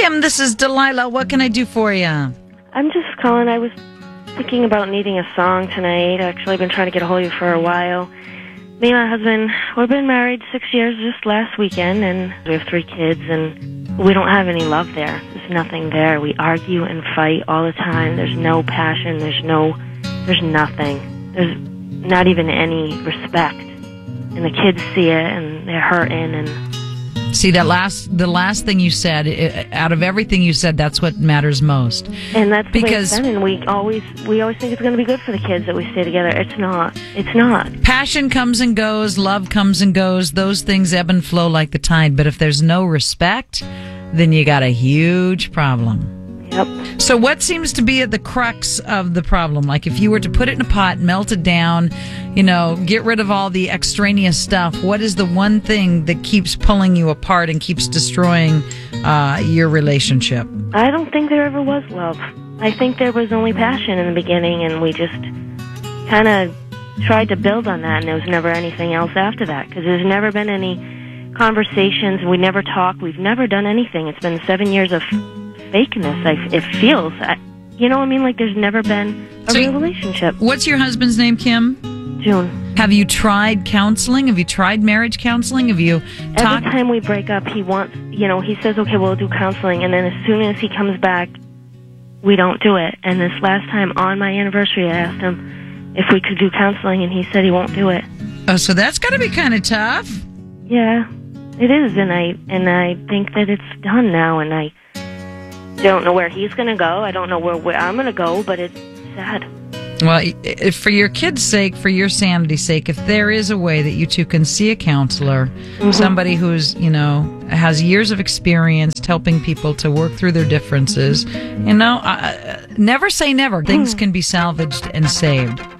Kim, this is Delilah. What can I do for you? I'm just calling. I was thinking about needing a song tonight. Actually, I've been trying to get a hold of you for a while. Me and my husband, we've been married 6 years just last weekend, and we have 3 kids, and we don't have any love there. There's nothing there. We argue and fight all the time. There's no passion. There's nothing. There's not even any respect. And the kids see it, and they're hurting, and... See, the last thing you said, out of everything you said, that's what matters most. And that's the way it's been, and we always think it's going to be good for the kids that we stay together. It's not. Passion comes and goes, love comes and goes, those things ebb and flow like the tide, but if there's no respect, then you got a huge problem. Yep. So what seems to be at the crux of the problem? Like if you were to put it in a pot, melt it down, get rid of all the extraneous stuff, what is the one thing that keeps pulling you apart and keeps destroying your relationship? I don't think there ever was love. I think there was only passion in the beginning, and we just kind of tried to build on that, and there was never anything else after that, because there's never been any conversations. We never talked. We've never done anything. It's been 7 years of fakeness. It feels, like there's never been a real relationship. What's your husband's name, Kim? June. Have you tried counseling? Have you tried marriage counseling? Have you talked? Every time we break up, he wants, he says, okay, we'll do counseling, and then as soon as he comes back, we don't do it. And this last time on my anniversary, I asked him if we could do counseling, and he said he won't do it. Oh, so that's got to be kind of tough. Yeah, it is, and I think that it's done now, and I don't know where he's going to go. I don't know where I'm going to go, but it's sad. Well, for your kids' sake, for your sanity's sake, if there is a way that you two can see a counselor, somebody who's, has years of experience helping people to work through their differences, never say never. Things can be salvaged and saved.